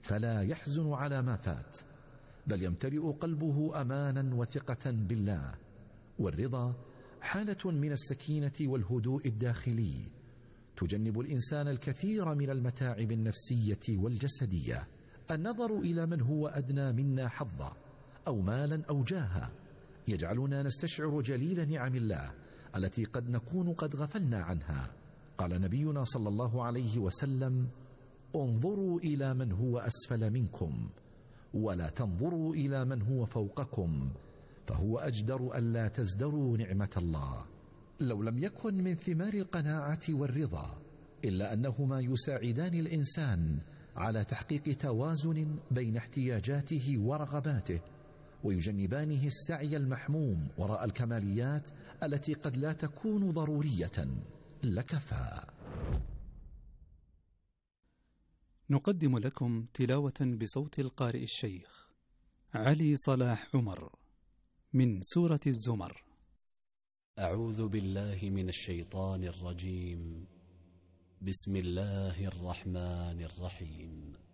فلا يحزن على ما فات، بل يمتلئ قلبه أمانا وثقة بالله. والرضا حالة من السكينة والهدوء الداخلي تجنب الإنسان الكثير من المتاعب النفسية والجسدية. النظر إلى من هو أدنى منا حظا أو مالا أو جاها يجعلنا نستشعر جليل نعم الله التي قد نكون قد غفلنا عنها. قال نبينا صلى الله عليه وسلم: انظروا إلى من هو أسفل منكم ولا تنظروا إلى من هو فوقكم، فهو أجدر ألا تزدروا نعمة الله. لو لم يكن من ثمار القناعة والرضا إلا أنهما يساعدان الإنسان على تحقيق توازن بين احتياجاته ورغباته، ويجنبانه السعي المحموم وراء الكماليات التي قد لا تكون ضرورية، لكفى. نقدم لكم تلاوة بصوت القارئ الشيخ علي صلاح عمر من سورة الزمر. أعوذ بالله من الشيطان الرجيم. بسم الله الرحمن الرحيم.